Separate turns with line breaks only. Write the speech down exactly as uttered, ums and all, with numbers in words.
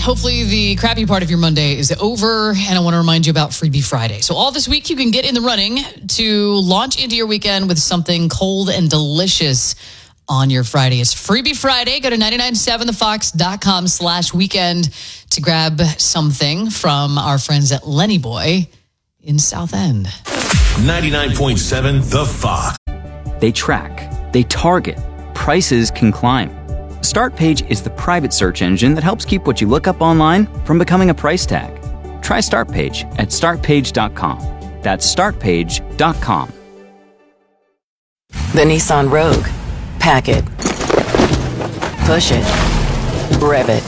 hopefully the crappy part of your Monday is over, and I want to remind you about Freebie Friday. So all this week, you can get in the running to launch into your weekend with something cold and delicious on your Friday. It's Freebie Friday. Go to nine nine seven the fox dot com slash weekend to grab something from our friends at Lenny Boy in South End.
ninety-nine point seven The Fox.
They track, they target, prices can climb. StartPage is the private search engine that helps keep what you look up online from becoming a price tag. Try StartPage at start page dot com. That's start page dot com.
The Nissan Rogue. Pack it. Push it. Rev it.